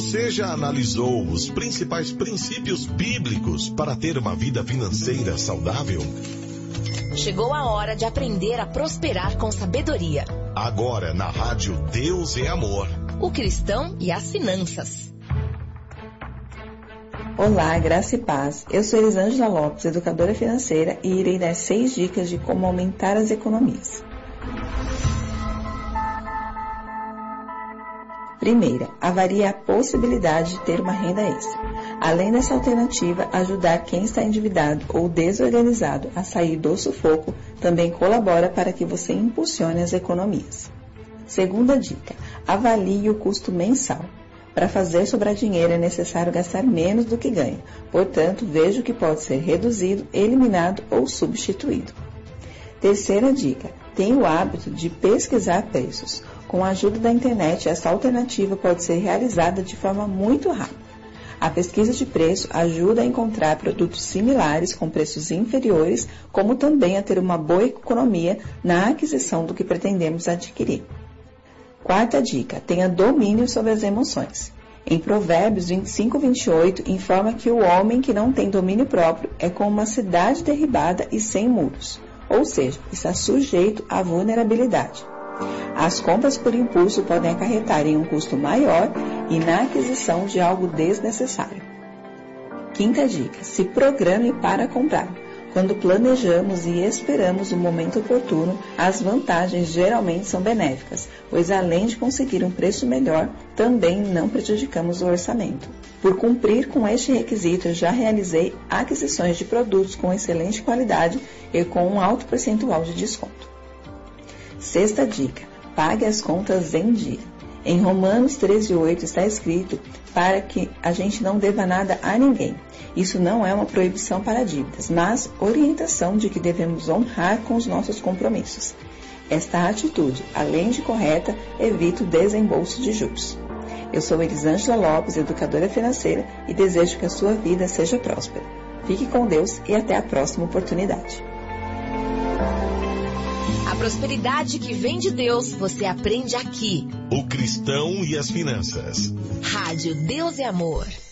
Você já analisou os principais princípios bíblicos para ter uma vida financeira saudável? Chegou a hora de aprender a prosperar com sabedoria. Agora na Rádio Deus é Amor. O cristão e as finanças. Olá, graça e paz. Eu sou Elisângela Lopes, educadora financeira, e irei dar 6 dicas de como aumentar as economias. Primeira, avalie a possibilidade de ter uma renda extra. Além dessa alternativa, ajudar quem está endividado ou desorganizado a sair do sufoco também colabora para que você impulsione as economias. Segunda dica, avalie o custo mensal. Para fazer sobrar dinheiro é necessário gastar menos do que ganha, portanto, veja o que pode ser reduzido, eliminado ou substituído. Terceira dica, tenha o hábito de pesquisar preços. Com a ajuda da internet, essa alternativa pode ser realizada de forma muito rápida. A pesquisa de preço ajuda a encontrar produtos similares com preços inferiores, como também a ter uma boa economia na aquisição do que pretendemos adquirir. Quarta dica, tenha domínio sobre as emoções. Em Provérbios 25:28, informa que o homem que não tem domínio próprio é como uma cidade derribada e sem muros, ou seja, está sujeito à vulnerabilidade. As compras por impulso podem acarretar em um custo maior e na aquisição de algo desnecessário. Quinta dica, se programe para comprar. Quando planejamos e esperamos o momento oportuno, as vantagens geralmente são benéficas, pois além de conseguir um preço melhor, também não prejudicamos o orçamento. Por cumprir com este requisito, eu já realizei aquisições de produtos com excelente qualidade e com um alto percentual de desconto. Sexta dica, pague as contas em dia. Em Romanos 13:8 está escrito para que a gente não deva nada a ninguém. Isso não é uma proibição para dívidas, mas orientação de que devemos honrar com os nossos compromissos. Esta atitude, além de correta, evita o desembolso de juros. Eu sou Elisângela Lopes, educadora financeira, e desejo que a sua vida seja próspera. Fique com Deus e até a próxima oportunidade. A prosperidade que vem de Deus, você aprende aqui. O cristão e as finanças. Rádio Deus é Amor.